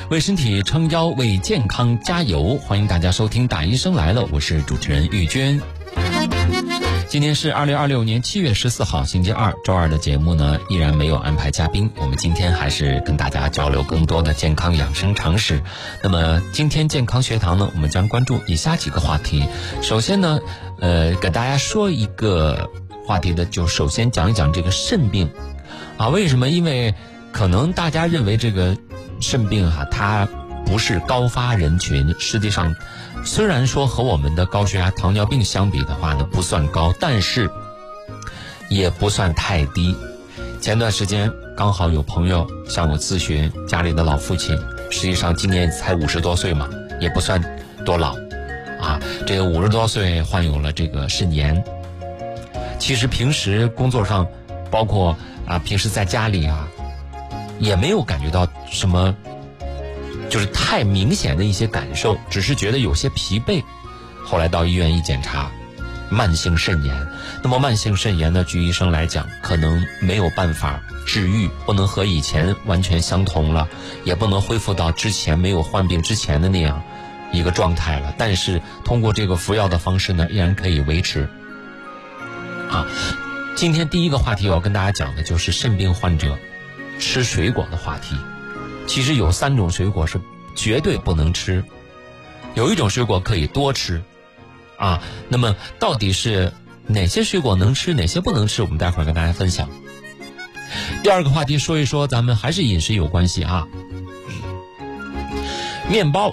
为身体撑腰，为健康加油。欢迎大家收听大医生来了，我是主持人玉娟。今天是2026年7月14号星期二，周二的节目呢依然没有安排嘉宾，我们今天还是跟大家交流更多的健康养生常识。那么今天健康学堂呢，我们将关注以下几个话题。首先呢给大家说一个话题的，就首先讲一讲这个肾病啊。为什么？因为可能大家认为这个肾病它不是高发人群，实际上虽然说和我们的高血压、糖尿病相比的话呢不算高，但是也不算太低。前段时间刚好有朋友向我咨询，家里的老父亲实际上今年才50多岁嘛，也不算多老啊。这个50多岁患有了这个肾炎，其实平时工作上，包括平时在家里也没有感觉到什么就是太明显的一些感受，只是觉得有些疲惫。后来到医院一检查，慢性肾炎。那么慢性肾炎呢，据医生来讲，可能没有办法治愈，不能和以前完全相同了，也不能恢复到之前没有患病之前的那样一个状态了。但是通过这个服药的方式呢，依然可以维持。今天第一个话题我要跟大家讲的就是肾病患者吃水果的话题。其实有3种水果是绝对不能吃，有一种水果可以多吃那么到底是哪些水果能吃，哪些不能吃，我们待会儿跟大家分享。第二个话题说一说咱们还是饮食有关系面包